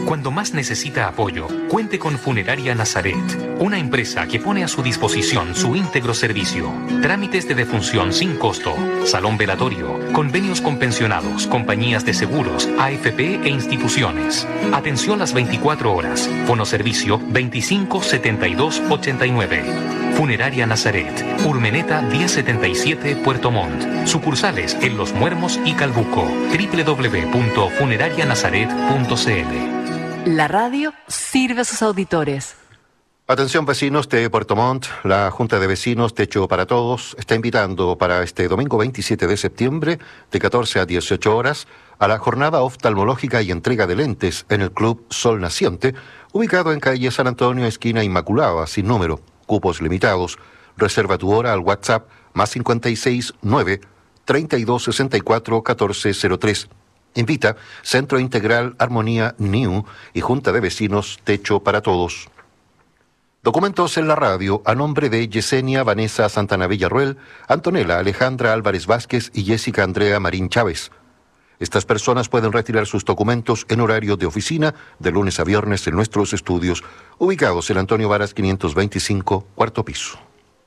Cuando más necesita apoyo, cuente con Funeraria Nazaret, una empresa que pone a su disposición su íntegro servicio. Trámites de defunción sin costo, salón velatorio, convenios con pensionados, compañías de seguros, AFP e instituciones. Atención las 24 horas. Fonoservicio 25 72 89. Funeraria Nazaret, Urmeneta 1077 Puerto Montt. Sucursales en Los Muermos y Calbuco. www.funerarianazaret.cl. La radio sirve a sus auditores. Atención vecinos de Puerto Montt, la Junta de Vecinos Techo para Todos está invitando para este domingo 27 de septiembre de 14 a 18 horas a la jornada oftalmológica y entrega de lentes en el Club Sol Naciente, ubicado en calle San Antonio, esquina Inmaculada, sin número, cupos limitados. Reserva tu hora al WhatsApp +56 9 32 64 14 03. Invita Centro Integral Armonía New y Junta de Vecinos Techo para Todos. Documentos en la radio a nombre de Yesenia Vanessa Santana Villarruel, Antonella Alejandra Álvarez Vázquez y Jessica Andrea Marín Chávez. Estas personas pueden retirar sus documentos en horario de oficina de lunes a viernes en nuestros estudios, ubicados en Antonio Varas 525, cuarto piso.